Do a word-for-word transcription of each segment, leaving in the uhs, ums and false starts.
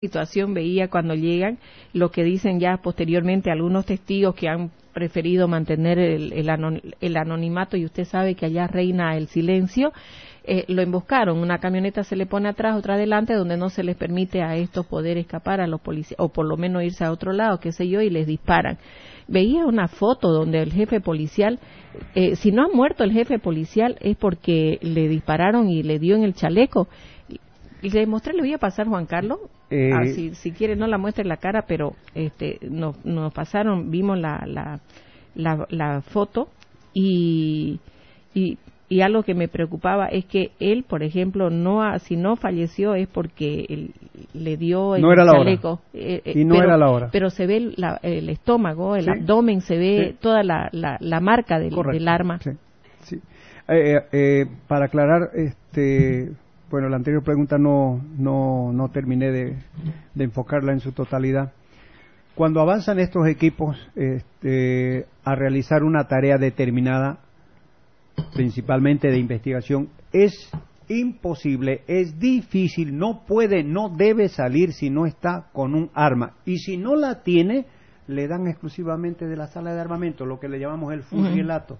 situación veía cuando llegan, lo que dicen ya posteriormente algunos testigos que han preferido mantener el, el, anon, el anonimato, y usted sabe que allá reina el silencio. Eh, lo emboscaron, una camioneta se le pone atrás, otra adelante, donde no se les permite a estos poder escapar a los policías, o por lo menos irse a otro lado, qué sé yo, y les disparan. Veía una foto donde el jefe policial, eh, si no ha muerto el jefe policial es porque le dispararon y le dio en el chaleco. Y le mostré, le voy a pasar, Juan Carlos, eh, ah, si, si quiere no la muestre en la cara, pero este nos, nos pasaron, vimos la la, la, la foto y, y y algo que me preocupaba es que él, por ejemplo, no ha, si no falleció es porque él, le dio el no era chaleco. La hora. Eh, eh, y no pero, era la hora. Pero se ve la, el estómago, el sí. abdomen, se ve sí. toda la, la, la marca del, del arma. Sí. Sí. Eh, eh, para aclarar, este... Bueno, la anterior pregunta no no no terminé de, de enfocarla en su totalidad. Cuando avanzan estos equipos este, a realizar una tarea determinada, principalmente de investigación, es imposible, es difícil, no puede, no debe salir si no está con un arma. Y si no la tiene, le dan exclusivamente de la sala de armamento, lo que le llamamos el fusilierato.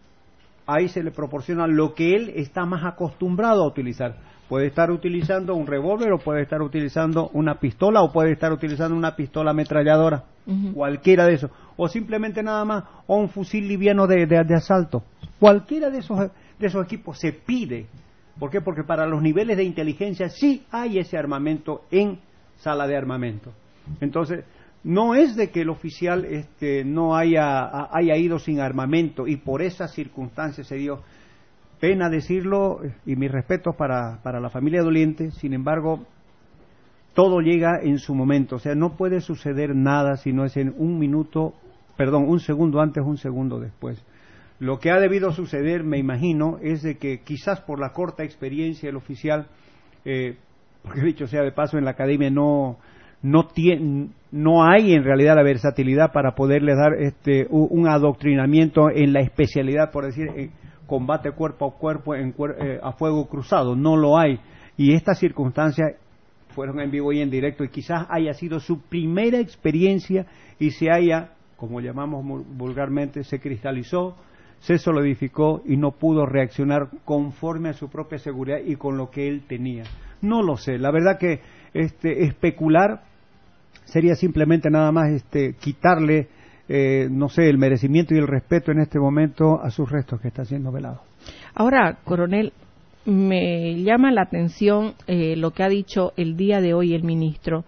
Ahí se le proporciona lo que él está más acostumbrado a utilizar. Puede estar utilizando un revólver, o puede estar utilizando una pistola, o puede estar utilizando una pistola ametralladora, uh-huh. cualquiera de esos, o simplemente nada más, o un fusil liviano de, de, de asalto. Cualquiera de esos, de esos equipos se pide. ¿Por qué? Porque para los niveles de inteligencia sí hay ese armamento en sala de armamento. Entonces, no es de que el oficial este, no haya, haya ido sin armamento y por esas circunstancias se dio. Pena decirlo, y mis respetos para, para la familia doliente, sin embargo, todo llega en su momento. O sea, no puede suceder nada si no es en un minuto, perdón, un segundo antes, un segundo después. Lo que ha debido suceder, me imagino, es de que quizás por la corta experiencia del oficial, eh, porque dicho sea de paso, en la academia no... No, tiene, no hay en realidad la versatilidad para poderle dar este un, un adoctrinamiento en la especialidad, por decir, en combate cuerpo a cuerpo en, eh, a fuego cruzado, no lo hay. Y estas circunstancias fueron en vivo y en directo, y quizás haya sido su primera experiencia y se haya, como llamamos vulgarmente, se cristalizó, se solidificó y no pudo reaccionar conforme a su propia seguridad y con lo que él tenía. No lo sé, la verdad que este especular sería simplemente nada más este quitarle, eh, no sé, el merecimiento y el respeto en este momento a sus restos que está siendo velado. Ahora, coronel, me llama la atención eh, lo que ha dicho el día de hoy el ministro.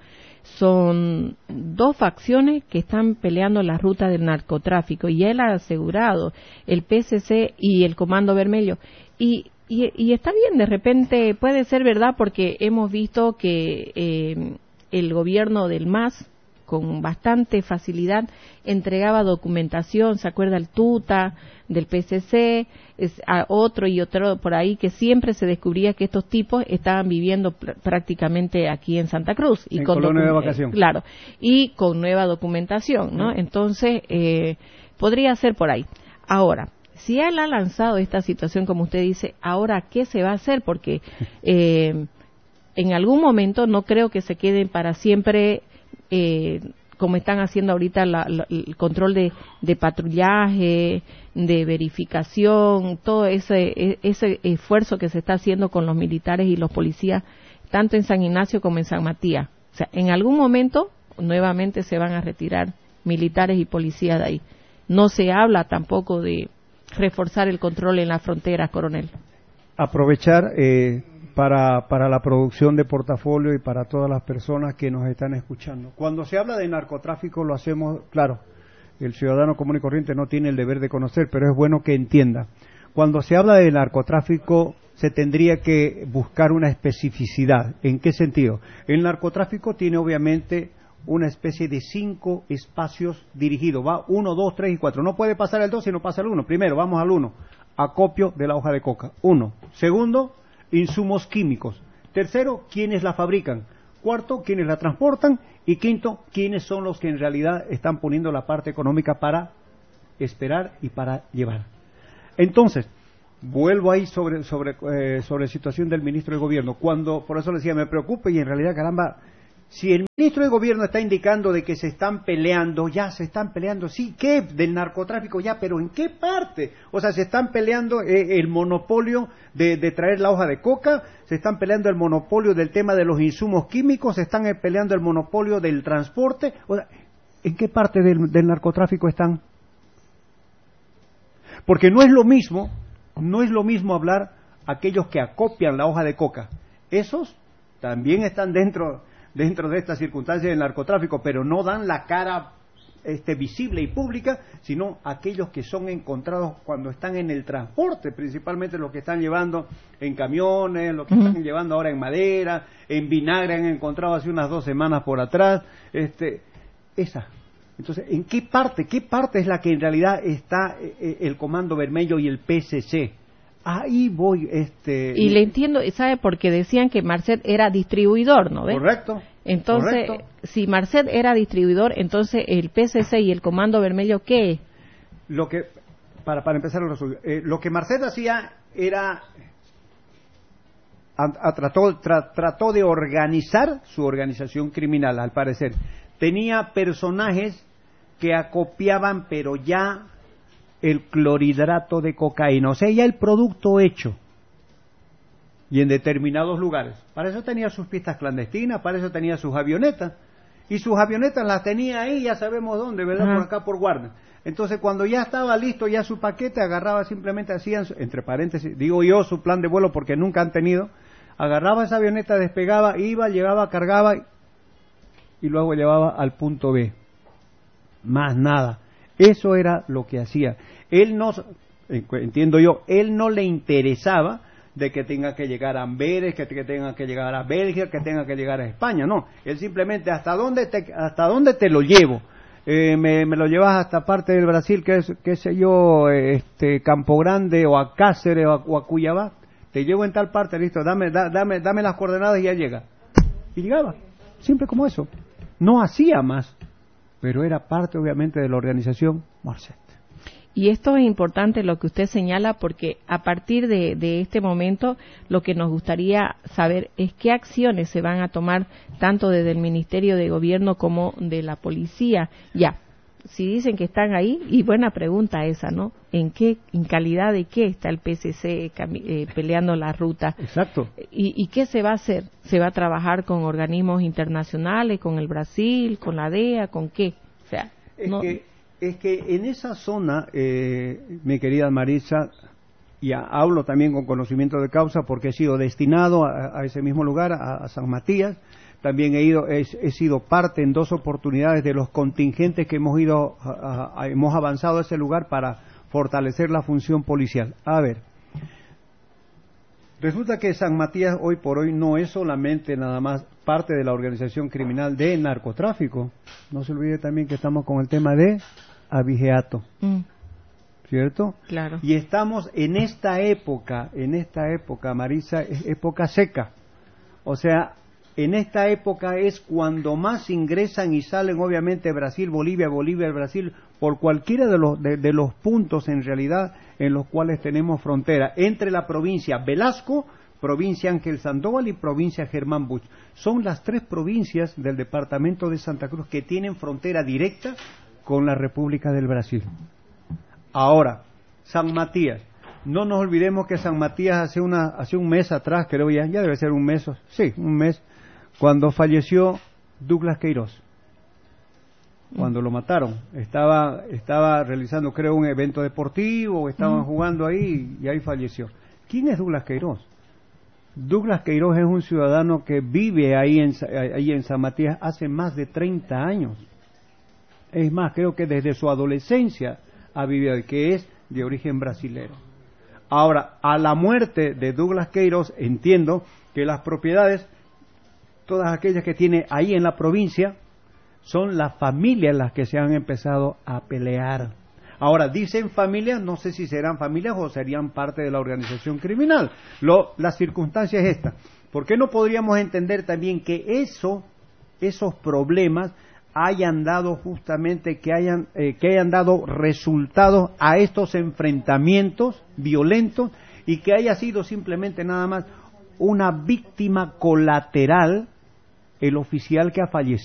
Son dos facciones que están peleando la ruta del narcotráfico, y él ha asegurado, el P S C y el Comando Vermelho, y Y, y está bien, de repente puede ser verdad, porque hemos visto que eh, el gobierno del M A S con bastante facilidad entregaba documentación, se acuerda el Tuta del P S C, es, a otro y otro por ahí, que siempre se descubría que estos tipos estaban viviendo pr prácticamente aquí en Santa Cruz. Y en con colonia de vacación. Eh, claro, y con nueva documentación, ¿no? Sí. Entonces, eh, podría ser por ahí. Ahora, si él ha lanzado esta situación, como usted dice, ahora, ¿qué se va a hacer? Porque eh, en algún momento no creo que se queden para siempre, eh, como están haciendo ahorita la, la, el control de, de patrullaje, de verificación, todo ese, ese esfuerzo que se está haciendo con los militares y los policías, tanto en San Ignacio como en San Matías. O sea, en algún momento nuevamente se van a retirar militares y policías de ahí. No se habla tampoco de reforzar el control en la frontera, coronel. Aprovechar eh, para, para la producción de portafolio y para todas las personas que nos están escuchando. Cuando se habla de narcotráfico lo hacemos, claro, el ciudadano común y corriente no tiene el deber de conocer, pero es bueno que entienda. Cuando se habla de narcotráfico se tendría que buscar una especificidad. ¿En qué sentido? El narcotráfico tiene obviamente una especie de cinco espacios dirigidos, va uno, dos, tres y cuatro. No puede pasar el dos si no pasa el uno. Primero, vamos al uno, acopio de la hoja de coca, uno. Segundo, insumos químicos. Tercero, quiénes la fabrican. Cuarto, quiénes la transportan. Y quinto, quiénes son los que en realidad están poniendo la parte económica para esperar y para llevar. Entonces, vuelvo ahí sobre sobre eh, sobre la situación del ministro de Gobierno. Cuando, por eso le decía, me preocupa y en realidad, caramba, Si el ministro de Gobierno está indicando de que se están peleando, ya se están peleando, sí, ¿qué? Del narcotráfico, ya, pero ¿en qué parte? O sea, se están peleando eh, el monopolio de, de traer la hoja de coca, se están peleando el monopolio del tema de los insumos químicos, se están peleando el monopolio del transporte. O sea, ¿en qué parte del, del narcotráfico están? Porque no es lo mismo, no es lo mismo hablar aquellos que acopian la hoja de coca. Esos también están dentro... dentro de estas circunstancias del narcotráfico, pero no dan la cara este, visible y pública, sino aquellos que son encontrados cuando están en el transporte, principalmente los que están llevando en camiones, los que uh-huh. están llevando ahora en madera, en vinagre han encontrado hace unas dos semanas por atrás, este, esa. Entonces, ¿en qué parte? ¿Qué parte es la que en realidad está eh, el Comando Vermelho y el P C C? Ahí voy, este... Y le entiendo, ¿sabe? Porque decían que Marcet era distribuidor, ¿no ve? Correcto. Entonces, correcto. si Marcet era distribuidor, entonces el P C C y el Comando Vermelho, ¿qué? Lo que, para, para empezar a resolver, eh, lo que Marcet hacía era... A, a, trató, tra, trató de organizar su organización criminal, al parecer. Tenía personajes que acopiaban, pero ya... el clorhidrato de cocaína, o sea, ya el producto hecho, y en determinados lugares. Para eso tenía sus pistas clandestinas, para eso tenía sus avionetas, y sus avionetas las tenía ahí, ya sabemos dónde, ¿verdad? Uh-huh. Por acá, por Warner. Entonces, cuando ya estaba listo ya su paquete, agarraba simplemente, hacían, entre paréntesis, digo yo, su plan de vuelo, porque nunca han tenido, agarraba esa avioneta, despegaba, iba, llegaba, cargaba, y luego llevaba al punto B. Más nada. Eso era lo que hacía. Él no, entiendo yo, él no le interesaba de que tenga que llegar a Amberes, que, que tenga que llegar a Bélgica, que tenga que llegar a España, no. Él simplemente, ¿hasta dónde te, hasta dónde te lo llevo? Eh, me, me lo llevas hasta parte del Brasil, que es, qué sé yo, este, Campo Grande, o a Cáceres, o a, o a Cuyabá. Te llevo en tal parte, listo, dame, da, dame, dame las coordenadas y ya llega. Y llegaba, siempre como eso. No hacía más. Pero era parte, obviamente, de la organización Marcet. Y esto es importante lo que usted señala, porque a partir de, de este momento lo que nos gustaría saber es qué acciones se van a tomar tanto desde el Ministerio de Gobierno como de la policía. Ya, si dicen que están ahí, y buena pregunta esa, ¿no? ¿En qué, en calidad de qué está el P C C eh, peleando la ruta? Exacto. ¿Y, ¿Y qué se va a hacer? ¿Se va a trabajar con organismos internacionales, con el Brasil, con la D E A, con qué? O sea, es, no... que, es que en esa zona, eh, mi querida Marisa, y a, hablo también con conocimiento de causa porque he sido destinado a, a ese mismo lugar, a, a San Matías. También he ido, he, he sido parte en dos oportunidades de los contingentes que hemos ido, a, a, hemos avanzado a ese lugar para fortalecer la función policial. A ver, resulta que San Matías hoy por hoy no es solamente nada más parte de la organización criminal de narcotráfico. No se olvide también que estamos con el tema de abigeato, mm. ¿cierto? Claro. Y estamos en esta época, en esta época, Marisa, es época seca. O sea, en esta época es cuando más ingresan y salen, obviamente, Brasil, Bolivia, Bolivia, Brasil, por cualquiera de los, de, de los puntos, en realidad, en los cuales tenemos frontera, entre la provincia Velasco, provincia Ángel Sandoval y provincia Germán Buch. Son las tres provincias del departamento de Santa Cruz que tienen frontera directa con la República del Brasil. Ahora, San Matías. No nos olvidemos que San Matías hace, una, hace un mes atrás, creo ya, ya debe ser un mes, sí, un mes, cuando falleció Douglas Queiroz, cuando lo mataron, estaba estaba realizando, creo, un evento deportivo, estaban jugando ahí y ahí falleció. ¿Quién es Douglas Queiroz? Douglas Queiroz es un ciudadano que vive ahí en, ahí en San Matías hace más de treinta años. Es más, creo que desde su adolescencia ha vivido ahí, que es de origen brasilero. Ahora, a la muerte de Douglas Queiroz, entiendo que las propiedades, todas aquellas que tiene ahí en la provincia, son las familias las que se han empezado a pelear. Ahora, dicen familias, no sé si serán familias o serían parte de la organización criminal. Lo, la circunstancia es esta. ¿Por qué no podríamos entender también que eso, esos problemas hayan dado justamente, que hayan, eh, que hayan dado resultados a estos enfrentamientos violentos y que haya sido simplemente nada más una víctima colateral el oficial que ha fallecido